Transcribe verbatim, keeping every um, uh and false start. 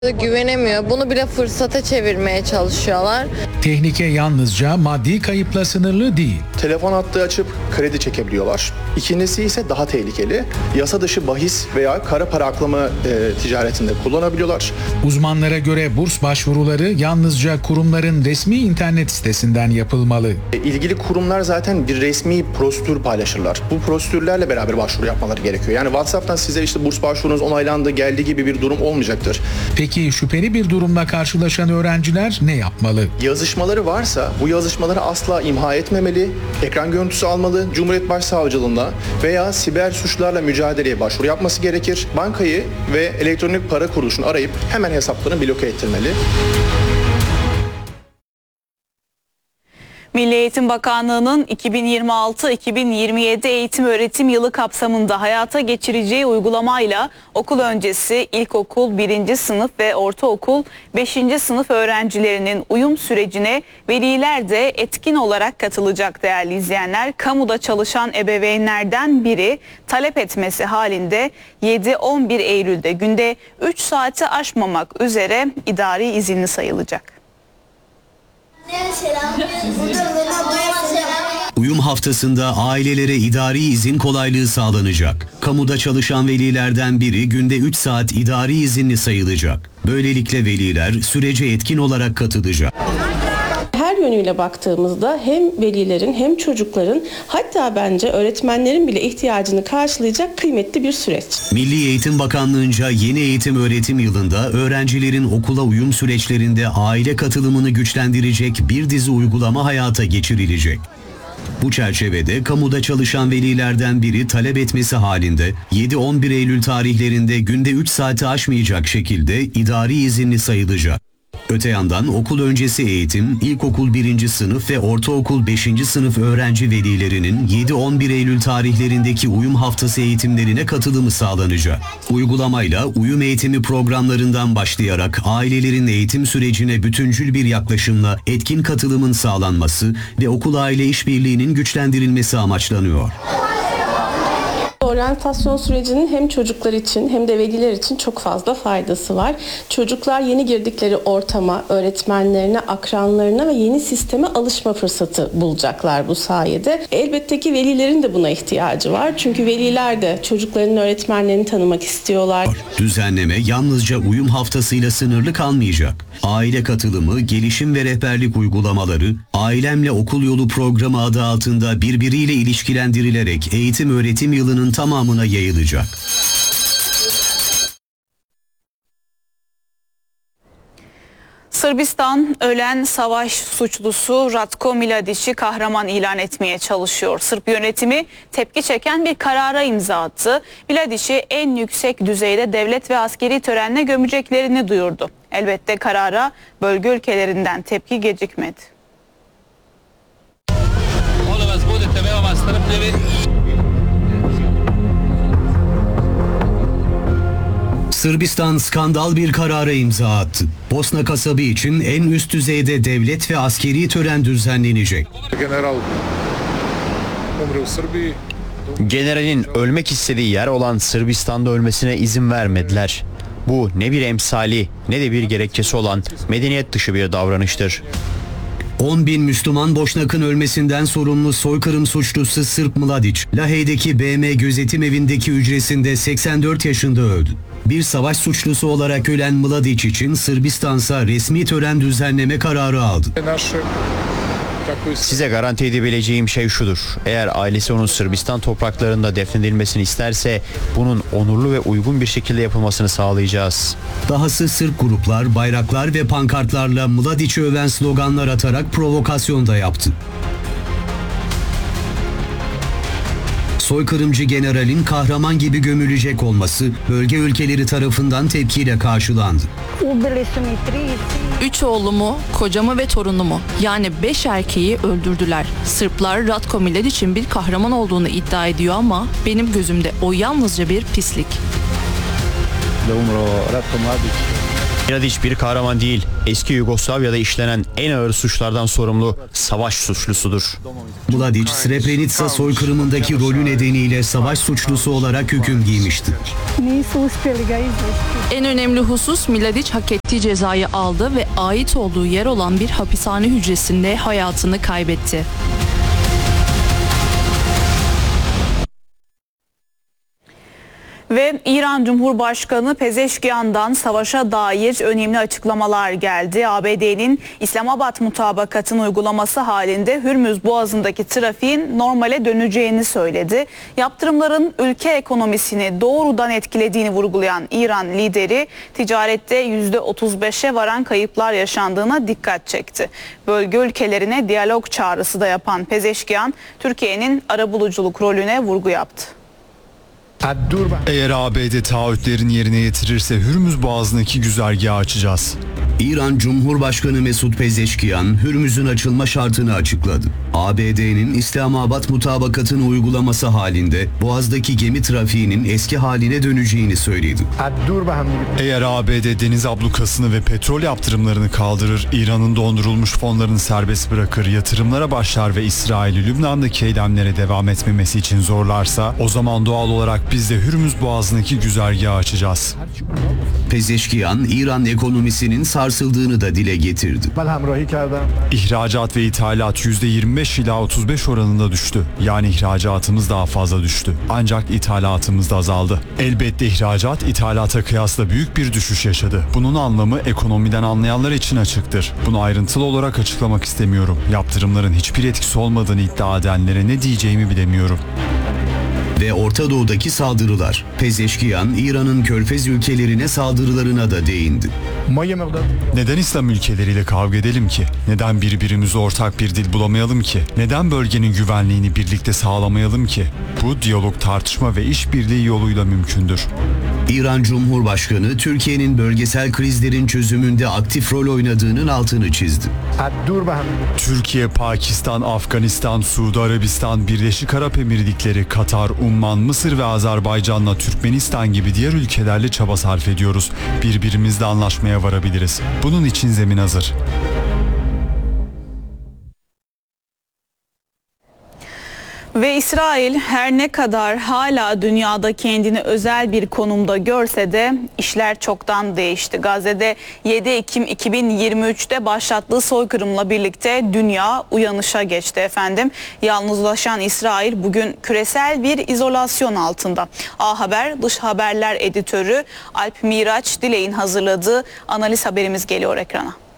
Güvenemiyor. Bunu bile fırsata çevirmeye çalışıyorlar. Tehlike yalnızca maddi kayıpla sınırlı değil. Telefon hattı açıp kredi çekebiliyorlar. İkincisi ise daha tehlikeli. Yasa dışı bahis veya kara para aklama e, ticaretinde kullanabiliyorlar. Uzmanlara göre burs başvuruları yalnızca kurumların resmi internet sitesinden yapılmalı. E, ilgili kurumlar zaten bir resmi prosedür paylaşırlar. Bu prosedürlerle beraber başvuru yapmaları gerekiyor. Yani WhatsApp'tan size işte burs başvurunuz onaylandı, geldi gibi bir durum olmayacaktır. Peki şüpheli bir durumla karşılaşan öğrenciler ne yapmalı? Yazışmaları varsa bu yazışmaları asla imha etmemeli, ekran görüntüsü almalı, Cumhuriyet Başsavcılığına veya siber suçlarla mücadeleye başvuru yapması gerekir. Bankayı ve elektronik para kuruluşunu arayıp hemen hesaplarını bloke ettirmeli. Milli Eğitim Bakanlığı'nın iki bin yirmi altı iki bin yirmi yedi eğitim öğretim yılı kapsamında hayata geçireceği uygulamayla okul öncesi ilkokul birinci sınıf ve ortaokul beşinci sınıf öğrencilerinin uyum sürecine veliler de etkin olarak katılacak değerli izleyenler. Kamuda çalışan ebeveynlerden biri talep etmesi halinde yedi on bir Eylül'de günde üç saati aşmamak üzere idari izinli sayılacak. Uyum haftasında ailelere idari izin kolaylığı sağlanacak. Kamuda çalışan velilerden biri günde üç saat idari izinli sayılacak. Böylelikle veliler sürece etkin olarak katılacak. Her yönüyle baktığımızda hem velilerin hem çocukların hatta bence öğretmenlerin bile ihtiyacını karşılayacak kıymetli bir süreç. Milli Eğitim Bakanlığı'nca yeni eğitim öğretim yılında öğrencilerin okula uyum süreçlerinde aile katılımını güçlendirecek bir dizi uygulama hayata geçirilecek. Bu çerçevede kamuda çalışan velilerden biri talep etmesi halinde yedi on bir Eylül tarihlerinde günde üç saati aşmayacak şekilde idari izinli sayılacak. Öte yandan okul öncesi eğitim, ilkokul birinci sınıf ve ortaokul beşinci sınıf öğrenci velilerinin yedi on bir Eylül tarihlerindeki uyum haftası eğitimlerine katılımı sağlanacak. Uygulamayla uyum eğitimi programlarından başlayarak ailelerin eğitim sürecine bütüncül bir yaklaşımla etkin katılımın sağlanması ve okul aile işbirliğinin güçlendirilmesi amaçlanıyor. Oryantasyon sürecinin hem çocuklar için hem de veliler için çok fazla faydası var. Çocuklar yeni girdikleri ortama, öğretmenlerine, akranlarına ve yeni sisteme alışma fırsatı bulacaklar bu sayede. Elbette ki velilerin de buna ihtiyacı var. Çünkü veliler de çocukların öğretmenlerini tanımak istiyorlar. Düzenleme yalnızca uyum haftasıyla sınırlı kalmayacak. Aile katılımı, gelişim ve rehberlik uygulamaları, Ailemle Okul Yolu programı adı altında birbiriyle ilişkilendirilerek eğitim öğretim yılının tamamına yayılacak. Sırbistan ölen savaş suçlusu Ratko Mladić'i kahraman ilan etmeye çalışıyor. Sırp yönetimi tepki çeken bir karara imza attı. Mladić'i en yüksek düzeyde devlet ve askeri törenle gömeceklerini duyurdu. Elbette karara bölge ülkelerinden tepki gecikmedi. Sırbistan skandal bir karara imza attı. Bosna kasabı için en üst düzeyde devlet ve askeri tören düzenlenecek. General umre u Srbiji. Generalin ölmek istediği yer olan Sırbistan'da ölmesine izin vermediler. Bu ne bir emsali ne de bir gerekçesi olan medeniyet dışı bir davranıştır. on bin Müslüman Boşnak'ın ölmesinden sorumlu soykırım suçlusu Sırp Mladić, Lahey'deki B M gözetim evindeki hücresinde seksen dört yaşında öldü. Bir savaş suçlusu olarak ölen Mladić için Sırbistan'sa resmi tören düzenleme kararı aldı. Size garanti edebileceğim şey şudur. Eğer ailesi onun Sırbistan topraklarında defnedilmesini isterse bunun onurlu ve uygun bir şekilde yapılmasını sağlayacağız. Dahası Sırp gruplar, bayraklar ve pankartlarla Mladić'i öven sloganlar atarak provokasyon da yaptı. Soykırımcı generalin kahraman gibi gömülecek olması bölge ülkeleri tarafından tepkiyle karşılandı. Üç oğlumu, kocamı ve torunumu yani beş erkeği öldürdüler. Sırplar Ratko Mladić'in bir kahraman olduğunu iddia ediyor ama benim gözümde o yalnızca bir pislik. Mladic bir kahraman değil, eski Yugoslavya'da işlenen en ağır suçlardan sorumlu savaş suçlusudur. Mladic, Srebrenica soykırımındaki rolü nedeniyle savaş suçlusu olarak hüküm giymişti. En önemli husus Mladic hak ettiği cezayı aldı ve ait olduğu yer olan bir hapishane hücresinde hayatını kaybetti. Ve İran Cumhurbaşkanı Pezeşkiyan'dan savaşa dair önemli açıklamalar geldi. A B D'nin İslamabad mutabakatını uygulaması halinde Hürmüz Boğazı'ndaki trafiğin normale döneceğini söyledi. Yaptırımların ülke ekonomisini doğrudan etkilediğini vurgulayan İran lideri ticarette yüzde otuz beşe varan kayıplar yaşandığına dikkat çekti. Bölge ülkelerine diyalog çağrısı da yapan Pezeşkiyan, Türkiye'nin arabuluculuk rolüne vurgu yaptı. Eğer A B D taahhütlerini yerine getirirse Hürmüz Boğazı'ndaki güzergahı açacağız. İran Cumhurbaşkanı Mesut Pezeşkiyan, Hürmüz'ün açılma şartını açıkladı. A B D'nin İslamabad mutabakatını uygulaması halinde Boğaz'daki gemi trafiğinin eski haline döneceğini söyledi. Eğer A B D deniz ablukasını ve petrol yaptırımlarını kaldırır, İran'ın dondurulmuş fonlarını serbest bırakır, yatırımlara başlar ve İsrail'i Lübnan'daki eylemlere devam etmemesi için zorlarsa, o zaman doğal olarak biz de Hürmüz Boğazı'ndaki güzergahı açacağız. Pezeşkiyan, İran ekonomisinin sarsıldığını da dile getirdi. İhracat ve ithalat yüzde yirmi beş ila otuz beş oranında düştü. Yani ihracatımız daha fazla düştü. Ancak ithalatımız da azaldı. Elbette ihracat ithalata kıyasla büyük bir düşüş yaşadı. Bunun anlamı ekonomiden anlayanlar için açıktır. Bunu ayrıntılı olarak açıklamak istemiyorum. Yaptırımların hiçbir etkisi olmadığını iddia edenlere ne diyeceğimi bilemiyorum. Ve Orta Doğu'daki saldırılar. Pezeşkiyan, İran'ın Körfez ülkelerine saldırılarına da değindi. Neden İslam ülkeleriyle kavga edelim ki? Neden birbirimize ortak bir dil bulamayalım ki? Neden bölgenin güvenliğini birlikte sağlamayalım ki? Bu diyalog, tartışma ve işbirliği yoluyla mümkündür. İran Cumhurbaşkanı, Türkiye'nin bölgesel krizlerin çözümünde aktif rol oynadığının altını çizdi. Türkiye, Pakistan, Afganistan, Suudi Arabistan, Birleşik Arap Emirlikleri, Katar, Umman, Mısır ve Azerbaycan'la Türkmenistan gibi diğer ülkelerle çaba sarf ediyoruz. Birbirimizle anlaşmaya varabiliriz. Bunun için zemin hazır. Ve İsrail her ne kadar hala dünyada kendini özel bir konumda görse de işler çoktan değişti. Gazze'de yedi Ekim iki bin yirmi üç'te başlattığı soykırımla birlikte dünya uyanışa geçti efendim. Yalnızlaşan İsrail bugün küresel bir izolasyon altında. A Haber Dış Haberler Editörü Alp Miraç Dilek'in hazırladığı analiz haberimiz geliyor ekrana.